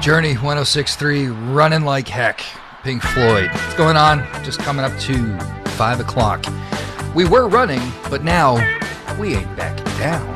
Journey 106.3, Running Like Heck, Pink Floyd. What's going on? Just coming up to 5 o'clock. We were running, but now we ain't backing down.